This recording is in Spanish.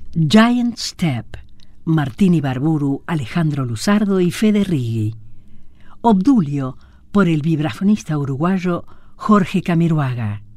Giant Step, Martín Ibarburu, Alejandro Luzardo y Fede Righi. Obdulio, por el vibrafonista uruguayo Jorge Camiroaga.